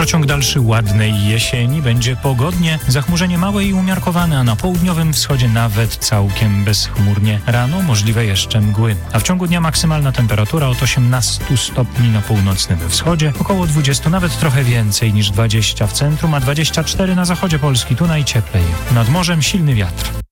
Jutro ciąg dalszy ładnej jesieni, będzie pogodnie, zachmurzenie małe i umiarkowane, a na południowym wschodzie nawet całkiem bezchmurnie. Rano możliwe jeszcze mgły, a w ciągu dnia maksymalna temperatura od 18 stopni na północnym wschodzie, około 20, nawet trochę więcej niż 20 w centrum, a 24 na zachodzie Polski, tu najcieplej. Nad morzem silny wiatr.